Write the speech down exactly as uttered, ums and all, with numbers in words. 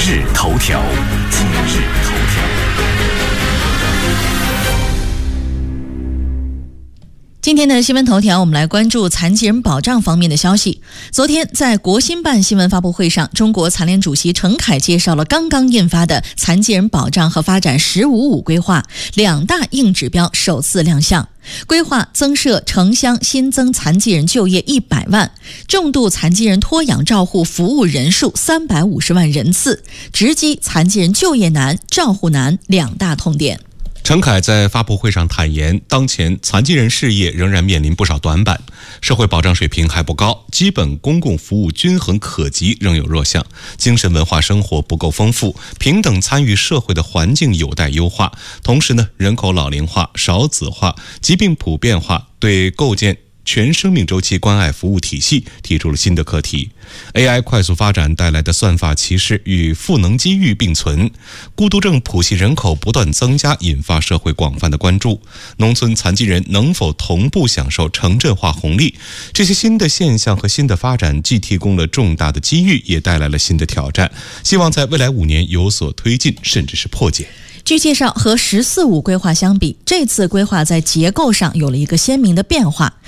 日头条，今日头条。 今天的新闻头条，我们来关注残疾人保障方面的消息。昨天在国新办新闻发布会上，中国残联主席陈凯介绍了刚刚印发的残疾人保障和发展“十五五”规划，两大硬指标首次亮相。规划增设城乡新增残疾人就业一百万，重度残疾人托养照护服务人数三百五十万人次，直击残疾人就业难、照护难两大痛点。 陈凯在发布会上坦言，当前残疾人事业仍然面临不少短板，社会保障水平还不高，基本公共服务均衡可及仍有弱项，精神文化生活不够丰富，平等参与社会的环境有待优化。同时呢，人口老龄化、少子化、疾病普遍化对构建全生命周期关爱服务体系提出了新的课题。 A I 快速发展带来的算法歧视与赋能机遇并存，孤独症谱系人口不断增加，引发社会广泛的关注。农村残疾人能否同步享受城镇化红利？这些新的现象和新的发展既提供了重大的机遇，也带来了新的挑战，希望在未来五年有所推进，甚至是破解。 据介绍，和“十四五”规划相比，这次规划在结构上有了一个鲜明的变化。